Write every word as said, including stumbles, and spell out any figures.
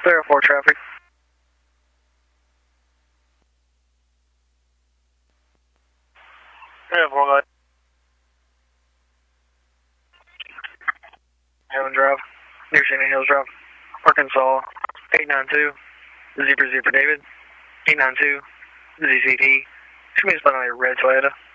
three oh four traffic. three oh four light. Heaven Drive, New Shannon Hills Drive, Arkansas, eight nine two, zebra zebra David, eight nine two, Z Z T. Should be spelled on your red Toyota.